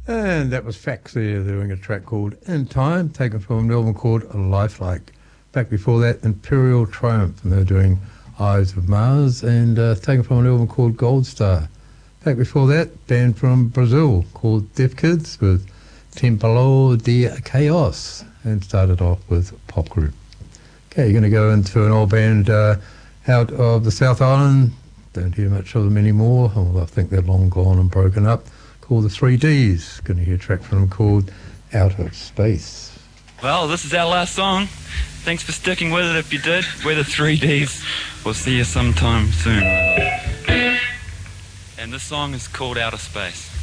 And that was Fax there doing a track called In Time, taken from an album called Lifelike. Back before that, Imperial Triumph, and they're doing Eyes of Mars, and taken from an album called Gold Star. Back before that, band from Brazil called Deaf Kids with Templo de Chaos, and started off with Pop Group. Okay, you're going to go into an old band out of the South Island. Don't hear much of them anymore. I think they're long gone and broken up. Called the 3Ds. Going to hear a track from them called Out of Space. Well, this is our last song. Thanks for sticking with it if you did. We're the 3Ds. We'll see you sometime soon. And this song is called Out of Space.